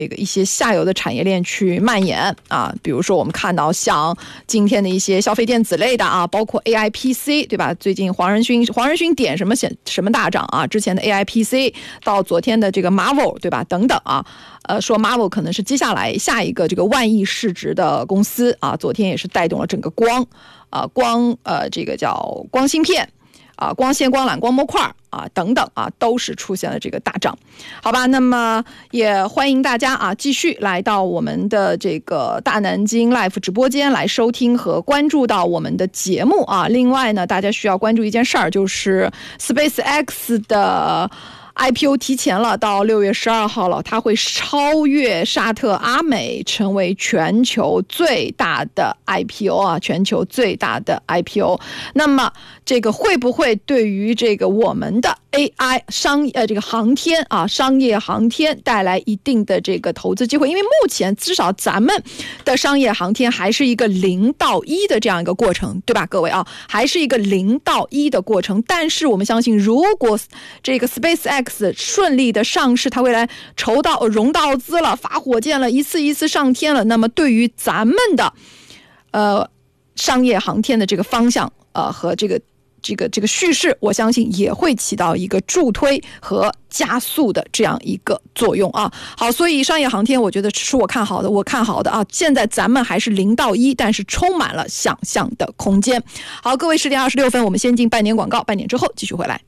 这个一些下游的产业链去蔓延啊，比如说我们看到像今天的一些消费电子类的啊，包括 AIPC 对吧？最近黄仁勋点什么大涨啊？之前的 AIPC 到昨天的这个 Marvel 对吧？等等啊，说 Marvel 可能是接下来下一个这个万亿市值的公司啊，昨天也是带动了整个这个叫光芯片啊、光纤、光缆、光模块啊等等啊，都是出现了这个大涨。好吧，那么也欢迎大家啊继续来到我们的这个大南京 Live 直播间来收听和关注到我们的节目啊。另外呢，大家需要关注一件事儿，就是 SpaceX 的IPO 提前了，到6月12号了，它会超越沙特阿美，成为全球最大的 IPO 啊，全球最大的 IPO。那么这个会不会对于这个我们的 AI 这个航天啊，商业航天带来一定的这个投资机会？因为目前至少咱们的商业航天还是一个0到1的这样一个过程，对吧，各位啊，还是一个0到1的过程。但是我们相信，如果这个 SpaceX 顺利的上市，它未来融到资了，发火箭了，一次一次上天了，那么对于咱们的商业航天的这个方向和这个叙事，我相信也会起到一个助推和加速的这样一个作用啊。好，所以商业航天我觉得是我看好的啊。现在咱们还是0到1，但是充满了想象的空间。好，各位10点26分，我们先进半年广告，半年之后继续回来。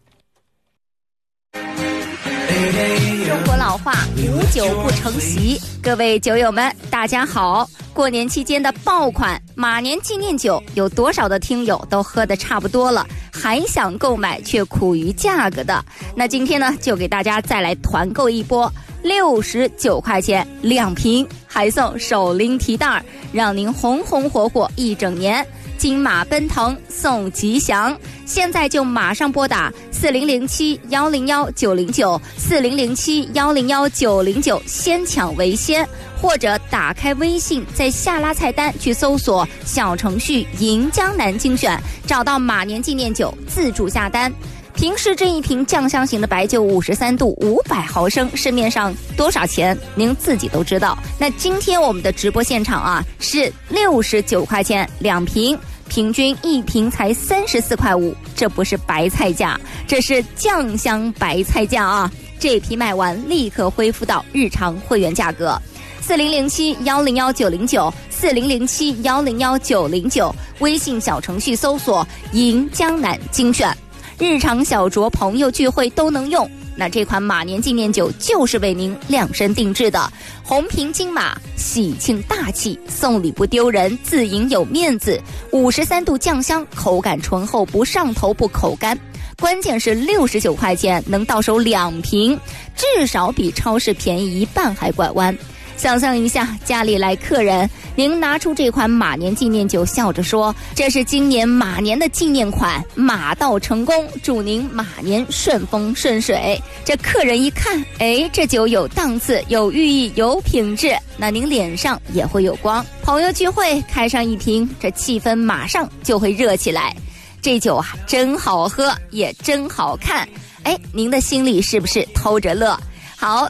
中国老话无酒不成席，各位酒友们大家好。过年期间的爆款马年纪念酒，有多少的听友都喝得差不多了，还想购买却苦于价格的，那今天呢就给大家再来团购一波，69块钱2瓶，还送手拎提袋，让您红红火火一整年。金马奔腾送吉祥，现在就马上拨打4007-101-909，4007-101-909，先抢为先，或者打开微信，在下拉菜单去搜索小程序银江南精选，找到马年纪念酒自助下单。平时这一瓶酱香型的白酒53度500毫升，市面上多少钱您自己都知道。那今天我们的直播现场啊，是69块钱2瓶，平均一瓶才34块5，这不是白菜价，这是酱香白菜价啊！这批卖完立刻恢复到日常会员价格。4007-101-909，4007-101-909，微信小程序搜索银江南精选，日常小酌朋友聚会都能用。那这款马年纪念酒就是为您量身定制的，红瓶金马，喜庆大气，送礼不丢人，自饮有面子。53度酱香，口感醇厚，不上头不口干。关键是69块钱能到手2瓶，至少比超市便宜一半还拐弯。想象一下，家里来客人，您拿出这款马年纪念酒，笑着说这是今年马年的纪念款，马到成功，祝您马年顺风顺水。这客人一看，哎，这酒有档次，有寓意，有品质，那您脸上也会有光。朋友聚会开上一瓶，这气氛马上就会热起来。这酒啊，真好喝，也真好看。哎，您的心里是不是偷着乐？好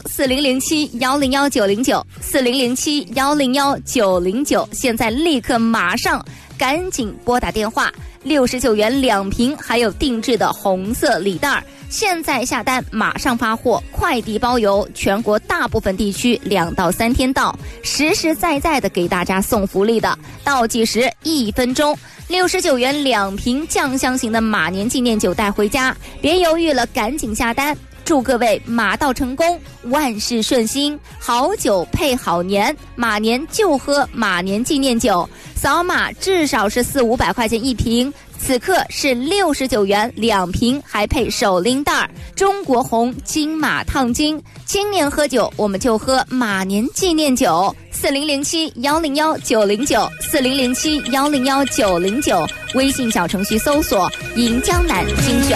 ，4007-101-909，4007-101-909，现在立刻马上赶紧拨打电话，69元2瓶，还有定制的红色礼袋，现在下单马上发货，快递包邮，全国大部分地区2到3天到，实实在在的给大家送福利的，倒计时1分钟。69元2瓶酱香型的马年纪念酒带回家，别犹豫了，赶紧下单。祝各位马到成功，万事顺心，好酒配好年，马年就喝马年纪念酒，扫码至少是400-500块钱一瓶，此刻是69元2瓶，还配手拎袋，中国红金马烫金，今年喝酒我们就喝马年纪念酒。4007-101-909，4007-101-909，微信小程序搜索银江南精选。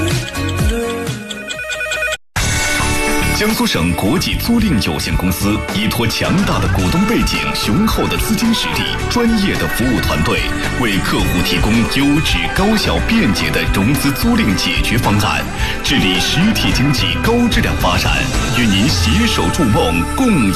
江苏省国际租赁有限公司依托强大的股东背景、雄厚的资金实力、专业的服务团队，为客户提供优质、高效、便捷的融资租赁解决方案，致力实体经济高质量发展，与您携手筑梦，共